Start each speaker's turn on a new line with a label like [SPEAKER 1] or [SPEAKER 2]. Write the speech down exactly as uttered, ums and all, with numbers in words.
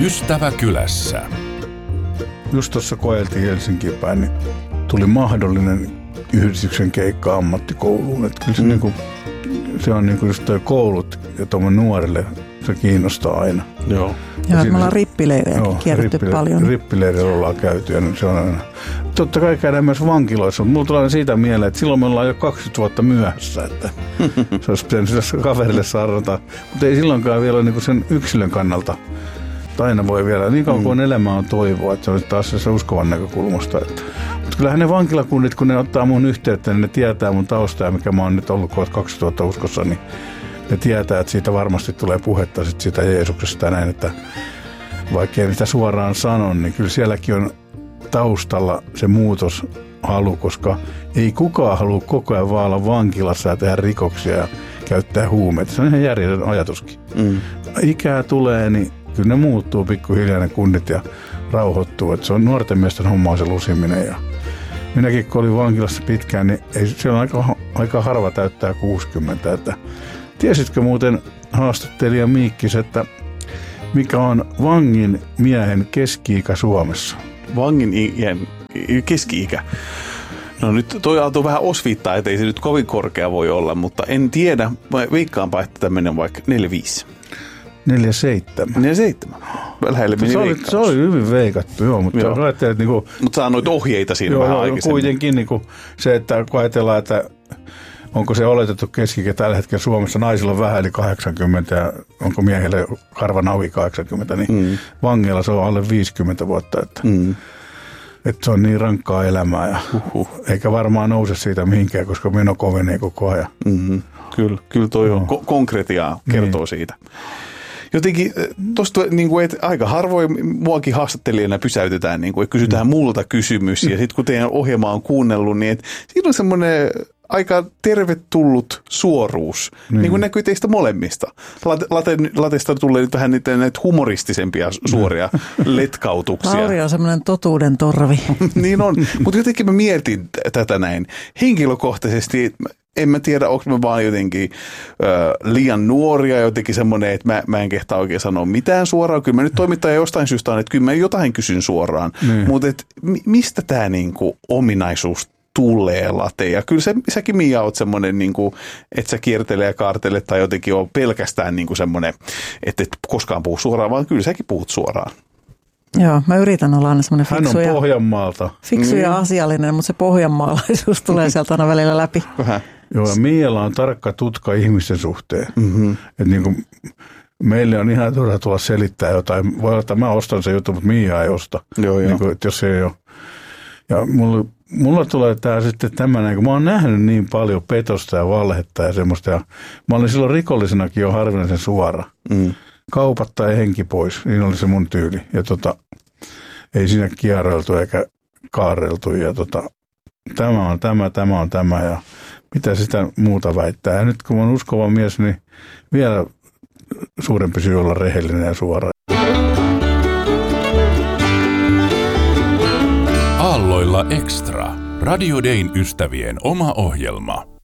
[SPEAKER 1] Ystäväkylässä.
[SPEAKER 2] Just tuossa koeltiin Helsinkiin päin, niin tuli mahdollinen yhdistyksen keikka ammattikouluun. Että kyllä se, mm. niinku, se on niinku just toi koulut ja tuommoinen nuorille se kiinnostaa aina.
[SPEAKER 3] Joo.
[SPEAKER 2] Ja
[SPEAKER 4] Joo, me ollaan rippileirejäkin kierretty
[SPEAKER 2] rippile-
[SPEAKER 4] paljon.
[SPEAKER 2] Rippileirillä ollaan käyty ja se on aina. Totta kai käydään myös vankiloissa, mutta mulla tulee siitä mieleen, että silloin me ollaan jo kaksikymmentä vuotta myöhässä, että se olisi pitänyt sitä kaverille sarrata. Mutta ei silloinkaan vielä niinku sen yksilön kannalta. Aina voi vielä, niin kauan kuin mm. elämä on toivoa, että se on taas se uskovan näkökulmasta. Että. Mutta kyllähän ne vankilakunnit, kun ne ottaa mun yhteyttä, niin ne tietää mun taustaa ja mikä mä oon nyt ollut kaksituhatta uskossa, niin ne tietää, että siitä varmasti tulee puhetta sit siitä Jeesuksesta ja näin, että vaikka ei sitä suoraan sano, niin kyllä sielläkin on taustalla se muutoshalu, koska ei kukaan halua koko ajan vaan olla vankilassa ja tehdä rikoksia ja käyttää huumeita. Se on ihan järjetön ajatuskin. Mm. Ikää tulee, niin kyllä ne muuttuu pikkuhiljaa ne kunnit ja rauhoittuu. Että se on nuorten miesten hommaa se lusiminen. Ja minäkin kun olin vankilassa pitkään, niin ei, siellä on aika, aika harva täyttää kuusikymmentä. Että tiesitkö muuten haastattelija Miikkis, että mikä on vangin miehen keski-ikä Suomessa?
[SPEAKER 3] Vangin iän, keski-ikä? No nyt toi aalto vähän osviittaa, että ei se nyt kovin korkea voi olla, mutta en tiedä. Veikkaanpa, että tämmöinen vaikka neljäkymmentäviisi.
[SPEAKER 2] neljäkymmentäseitsemän.
[SPEAKER 3] neljäkymmentäseitsemän. Lähelle meni
[SPEAKER 2] se oli,
[SPEAKER 3] veikkaus.
[SPEAKER 2] se oli hyvin veikattu, joo. Mutta joo. Ajattelin, että niinku,
[SPEAKER 3] Mut saa noita ohjeita siinä
[SPEAKER 2] joo,
[SPEAKER 3] vähän
[SPEAKER 2] joo,
[SPEAKER 3] aikaisemmin.
[SPEAKER 2] Kuitenkin niinku se, että kun ajatellaan, että onko se oletettu keski-ikä tällä hetkellä Suomessa, naisilla on vähän yli kahdeksankymmentä ja onko miehillä harva navi kahdeksankymmentä, niin mm. vangeilla se on alle viisikymmentä vuotta. Että, mm. että se on niin rankkaa elämää ja uhuh. Eikä varmaan nouse siitä mihinkään, koska meno kovenee koko ajan.
[SPEAKER 3] Mm-hmm. Kyllä, kyllä toi on. Ko- konkretiaa kertoo niin. siitä. Jotenkin tuosta niin kuin, että aika harvoin muakin haastattelijana pysäytetään, niin kuin, että kysytään mm. multa kysymys ja sitten kun teidän ohjelma on kuunnellut, niin että siinä on semmoinen aika tervetullut suoruus, mm. niin kuin näkyy teistä molemmista. Late, late, latesta tulee nyt vähän niitä näitä humoristisempia suoria mm. letkautuksia.
[SPEAKER 4] Lauri on semmoinen totuuden torvi.
[SPEAKER 3] Niin on, mutta jotenkin mä mietin tätä näin. Henkilökohtaisesti en mä tiedä, onko mä vaan jotenkin ö, liian nuoria, jotenkin semmoinen, että mä, mä en kehtaa oikein sanoa mitään suoraan. Kyllä mä nyt toimittaja jostain syystä on, että kyllä mä jotain kysyn suoraan. Mm. Mutta mistä tämä niinku ominaisuus tulee, Late? Ja kyllä se, säkin Mia oot semmoinen, niinku, että sä kiertelee ja kaartelet tai jotenkin on pelkästään niinku semmoinen, että et koskaan puhu suoraan, vaan kyllä säkin puhut suoraan.
[SPEAKER 4] Joo, mä yritän olla aina semmoinen fiksu,
[SPEAKER 2] Hän on
[SPEAKER 4] ja,
[SPEAKER 2] Pohjanmaalta.
[SPEAKER 4] fiksu ja asiallinen, mutta se pohjanmaalaisuus tulee sieltä aina välillä läpi.
[SPEAKER 3] Vähän.
[SPEAKER 2] Joo, ja Mialla on tarkka tutka ihmisten suhteen. Mm-hmm. Että niin kuin meille on ihan turha tulla selittää jotain. Voi olla, että mä ostan sen jutun, mutta Mia ei osta.
[SPEAKER 3] Joo,
[SPEAKER 2] niin kuin, että jos se ei ole. Ja mulla, mulla tulee tää sitten tämmöinen, kun mä oon nähnyt niin paljon petosta ja valhetta ja semmoista. Ja mä olin silloin rikollisenakin jo harvinaisen suora. Mm. Kaupat tai henki pois, niin oli se mun tyyli. Ja tota, ei siinä kierreltu eikä kaarreltu. Ja tota, tämä on tämä, tämä on tämä ja mitä sitä muuta väittää. Ja nyt kun mä oon uskova mies, niin vielä suurempi syy olla rehellinen ja suora.
[SPEAKER 1] Aalloilla Extra. Radio Dayn ystävien oma ohjelma.